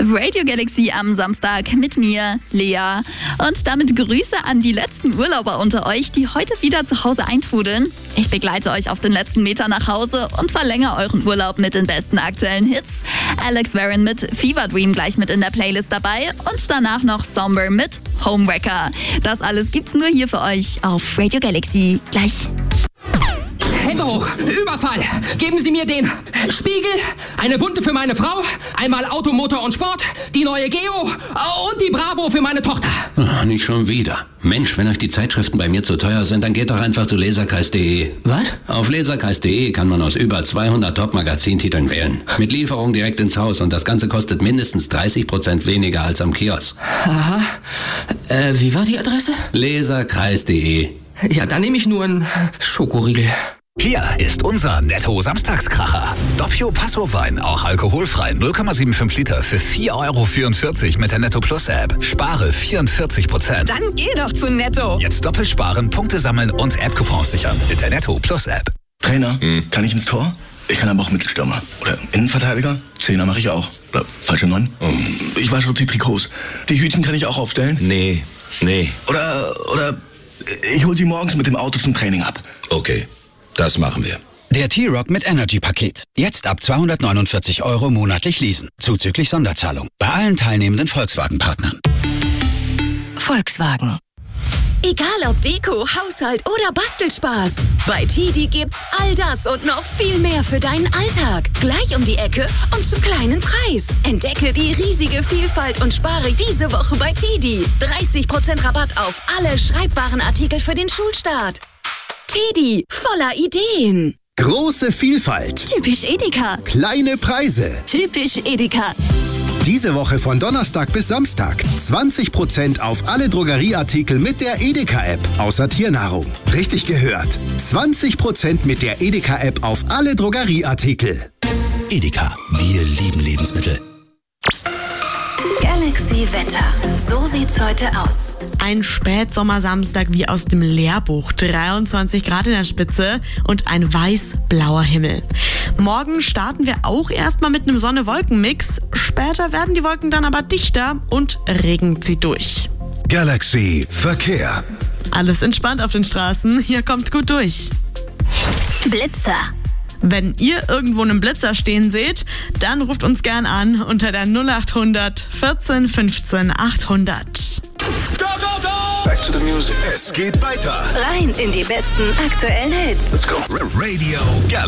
Radio Galaxy am Samstag mit mir, Lea. Und damit Grüße an die letzten Urlauber unter euch, die heute wieder zu Hause eintrudeln. Ich begleite euch auf den letzten Meter nach Hause und verlängere euren Urlaub mit den besten aktuellen Hits. Alex Warren mit Fever Dream gleich mit in der Playlist dabei und danach noch Somber mit Homewrecker. Das alles gibt's nur hier für euch auf Radio Galaxy. Gleich. Hände hoch! Überfall! Geben Sie mir den Spiegel, eine bunte für meine Frau, einmal Auto, Motor und Sport, die neue Geo und die Bravo für meine Tochter. Oh, nicht schon wieder. Mensch, wenn euch die Zeitschriften bei mir zu teuer sind, dann geht doch einfach zu laserkreis.de. Was? Auf laserkreis.de kann man aus über 200 Top-Magazintiteln wählen. Mit Lieferung direkt ins Haus und das Ganze kostet mindestens 30% weniger als am Kiosk. Aha. Wie war die Adresse? laserkreis.de. Ja, dann nehme ich nur einen Schokoriegel. Hier ist unser Netto-Samstagskracher. Doppio Passo-Wein, auch alkoholfrei, 0,75 Liter für 4,44 € mit der Netto Plus App. Spare 44%. Dann geh doch zu Netto. Jetzt doppelt sparen, Punkte sammeln und App-Coupons sichern mit der Netto Plus App. Trainer, kann ich ins Tor? Ich kann aber auch Mittelstürmer. Oder Innenverteidiger? Zehner mache ich auch. Oder falsche 9? Ich wasche die Trikots. Die Hütchen kann ich auch aufstellen? Nee. Oder ich hol sie morgens mit dem Auto zum Training ab. Okay, das machen wir. Der T-Rock mit Energy-Paket. Jetzt ab 249 € monatlich leasen. Zuzüglich Sonderzahlung. Bei allen teilnehmenden Volkswagen-Partnern. Volkswagen. Egal ob Deko, Haushalt oder Bastelspaß. Bei TIDI gibt's all das und noch viel mehr für deinen Alltag. Gleich um die Ecke und zum kleinen Preis. Entdecke die riesige Vielfalt und spare diese Woche bei TIDI. 30% Rabatt auf alle Schreibwarenartikel für den Schulstart. TIDI, voller Ideen. Große Vielfalt. Typisch Edeka. Kleine Preise. Typisch Edeka. Diese Woche von Donnerstag bis Samstag 20% auf alle Drogerieartikel mit der Edeka-App, außer Tiernahrung. Richtig gehört. 20% mit der Edeka-App auf alle Drogerieartikel. Edeka. Wir lieben Lebensmittel. Galaxy Wetter. So sieht's heute aus. Ein Spätsommersamstag wie aus dem Lehrbuch. 23 Grad in der Spitze und ein weiß-blauer Himmel. Morgen starten wir auch erstmal mit einem Sonne-Wolken-Mix. Später werden die Wolken dann aber dichter und Regen zieht durch. Galaxy Verkehr. Alles entspannt auf den Straßen. Hier kommt gut durch. Blitzer. Wenn ihr irgendwo einen Blitzer stehen seht, dann ruft uns gern an unter der 0800 14 15 800. Go, go, go! Back to the music. Es geht weiter. Rein in die besten aktuellen Hits. Let's go. Radio Galaxy.